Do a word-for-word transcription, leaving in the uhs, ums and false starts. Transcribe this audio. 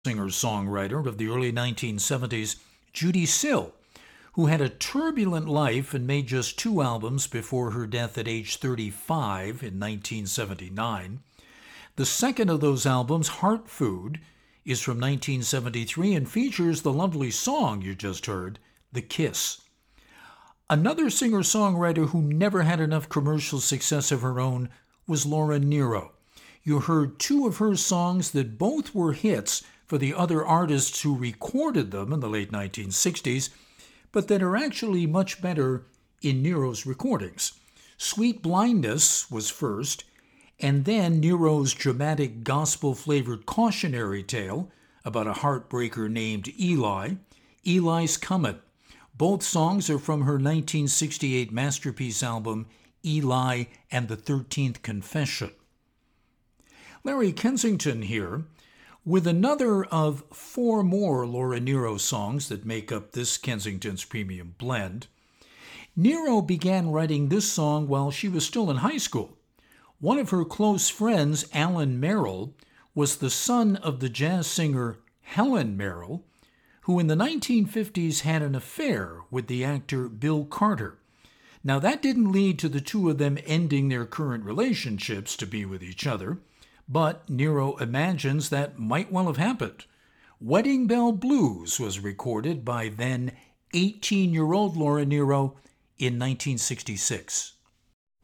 singer-songwriter of the early nineteen seventies, Judy Sill, who had a turbulent life and made just two albums before her death at age thirty-five in nineteen seventy-nine. The second of those albums, Heart Food, is from nineteen seventy-three and features the lovely song you just heard, The Kiss. Another singer-songwriter who never had enough commercial success of her own was Laura Nyro. You heard two of her songs that both were hits for the other artists who recorded them in the late nineteen sixties, but that are actually much better in Nyro's recordings. Sweet Blindness was first, and then Nyro's dramatic gospel-flavored cautionary tale about a heartbreaker named Eli, Eli's Comin'. Both songs are from her nineteen sixty-eight masterpiece album, Eli and the thirteenth Confession. Larry Kensington here, with another of four more Laura Nyro songs that make up this Kensington's Premium Blend. Nyro began writing this song while she was still in high school. One of her close friends, Alan Merrill, was the son of the jazz singer Helen Merrill, who in the nineteen fifties had an affair with the actor Bill Carter. Now, that didn't lead to the two of them ending their current relationships to be with each other, but Nyro imagines that might well have happened. Wedding Bell Blues was recorded by then eighteen-year-old Laura Nyro in nineteen sixty-six.